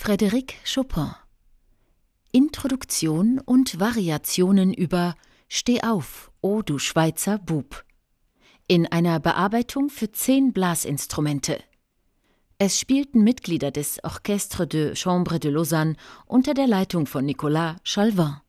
Frédéric Chopin. Introduktion und Variationen über Steh auf, o du Schweizer Bub. In einer Bearbeitung für 10 Blasinstrumente. Es spielten Mitglieder des Orchestre de Chambre de Lausanne unter der Leitung von Nicolas Chalvin.